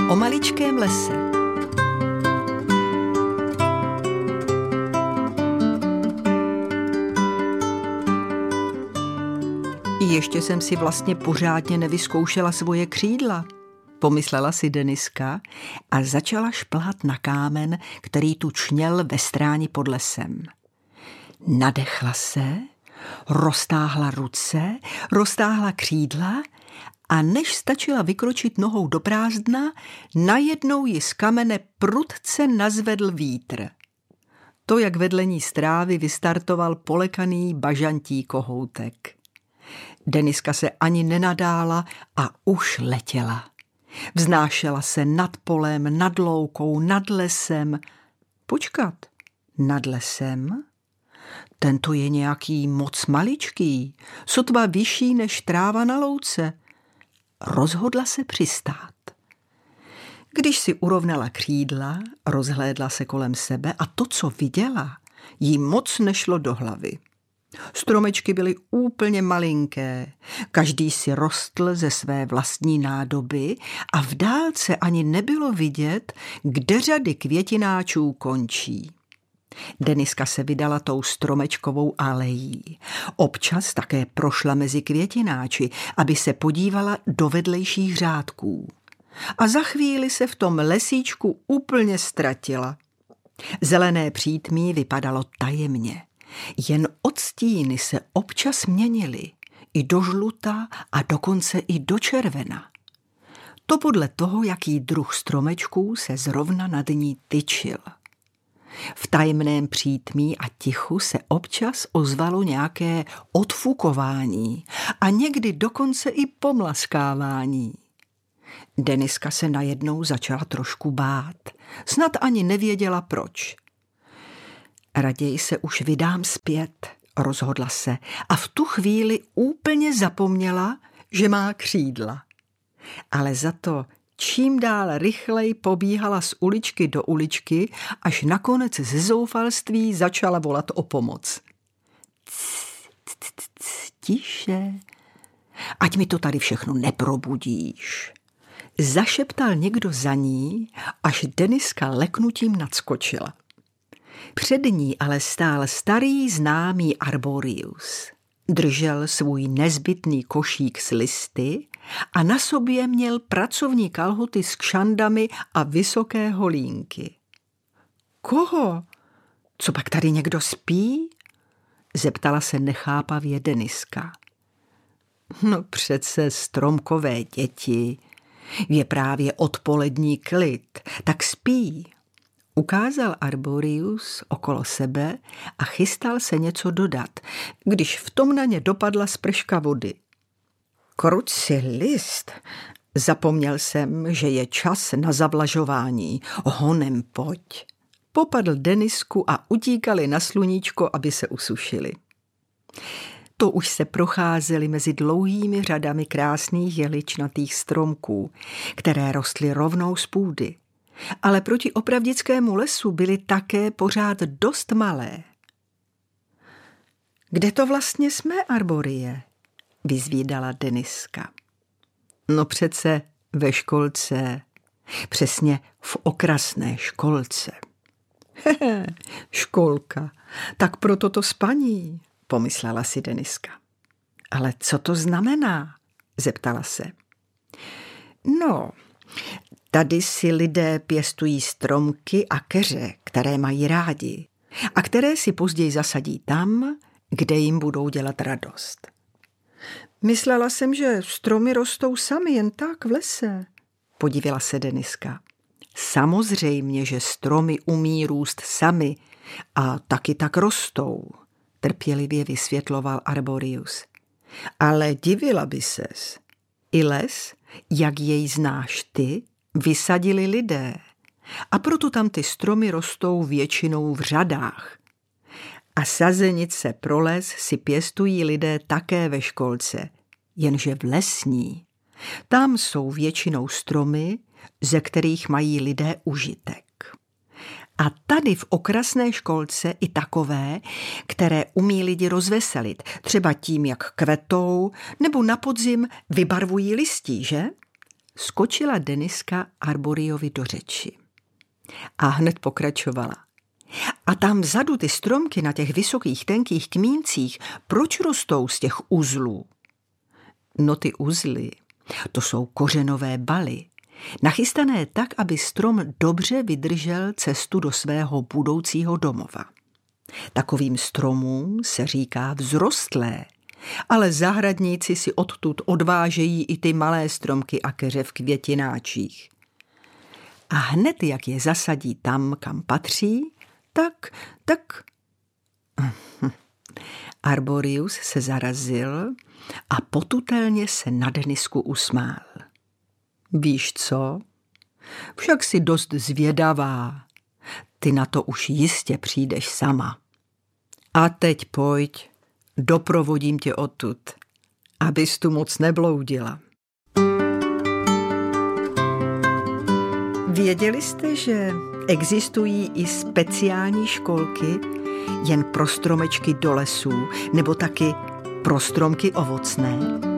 O maličkém lese. Ještě jsem si vlastně pořádně nevyzkoušela svoje křídla, pomyslela si Deniska a začala šplhat na kámen, který tu čněl ve stráni pod lesem. Nadechla se, roztáhla ruce, roztáhla křídla a než stačila vykročit nohou do prázdna, najednou ji z kamene prudce nazvedl vítr. To, jak vedle ní z trávy vystartoval polekaný bažantí kohoutek. Deniska se ani nenadála a už letěla. Vznášela se nad polem, nad loukou, nad lesem. Počkat, nad lesem? Tento je nějaký moc maličký, sotva vyšší než tráva na louce. Rozhodla se přistát. Když si urovnala křídla, rozhlédla se kolem sebe a to, co viděla, jí moc nešlo do hlavy. Stromečky byly úplně malinké, každý si rostl ze své vlastní nádoby a v dálce ani nebylo vidět, kde řady květináčů končí. Deniska se vydala tou stromečkovou alejí. Občas také prošla mezi květináči, aby se podívala do vedlejších řádků. A za chvíli se v tom lesíčku úplně ztratila. Zelené přítmí vypadalo tajemně. Jen odstíny se občas měnily, i do žluta a dokonce i do červena. To podle toho, jaký druh stromečků se zrovna nad ní tyčil. V tajemném přítmí a tichu se občas ozvalo nějaké odfukování a někdy dokonce i pomlaskávání. Deniska se najednou začala trošku bát, snad ani nevěděla proč. Raději se už vydám zpět, rozhodla se a v tu chvíli úplně zapomněla, že má křídla. Ale za to čím dál rychleji pobíhala z uličky do uličky, až nakonec ze zoufalství začala volat o pomoc. Tiše, ať mi to tady všechno neprobudíš. Zašeptal někdo za ní, až Deniska leknutím nadskočila. Před ní ale stál starý známý Arborius. Držel svůj nezbytný košík s listy a na sobě měl pracovní kalhoty s kšandami a vysoké holínky. Koho? Co pak tady někdo spí? Zeptala se nechápavě Deniska. No přece stromkové děti. Je právě odpolední klid, tak spí. Ukázal Arborius okolo sebe a chystal se něco dodat, když v tom na ně dopadla sprška vody. Kruci list, zapomněl jsem, že je čas na zavlažování. Honem pojď. Popadl Denisku a utíkali na sluníčko, aby se usušili. To už se procházeli mezi dlouhými řadami krásných jeličnatých stromků, které rostly rovnou z půdy. Ale proti opravdickému lesu byly také pořád dost malé. Kde to vlastně jsme, Arborie? Vyzvídala Deniska. No přece ve školce, přesně v okrasné školce. Hehe, školka, tak proto to spaní, pomyslela si Deniska. Ale co to znamená? Zeptala se. No, tady si lidé pěstují stromky a keře, které mají rádi a které si později zasadí tam, kde jim budou dělat radost. Myslela jsem, že stromy rostou sami jen tak v lese, podivila se Deniska. Samozřejmě, že stromy umí růst sami a taky tak rostou, trpělivě vysvětloval Arborius. Ale divila by ses. I les, jak jej znáš ty, vysadili lidé. A proto tam ty stromy rostou většinou v řadách. A sazenice pro les si pěstují lidé také ve školce, jenže v lesní. Tam jsou většinou stromy, ze kterých mají lidé užitek. A tady v okrasné školce i takové, které umí lidi rozveselit, třeba tím, jak kvetou, nebo na podzim vybarvují listí, že? skočila Deniska Arboriovi do řeči. A hned pokračovala. A tam vzadu ty stromky na těch vysokých tenkých kmíncích, proč rostou z těch uzlů? No ty uzly, to jsou kořenové baly, nachystané tak, aby strom dobře vydržel cestu do svého budoucího domova. Takovým stromům se říká vzrostlé, ale zahradníci si odtud odvážejí i ty malé stromky a keře v květináčích. A hned, jak je zasadí tam, kam patří, tak... Arborius se zarazil a potutelně se na Denisku usmál. Víš co? Však jsi dost zvědavá. Ty na to už jistě přijdeš sama. A teď pojď, doprovodím tě odtud, abys tu moc nebloudila. Věděli jste, že existují i speciální školky jen pro stromečky do lesů, nebo taky pro stromky ovocné?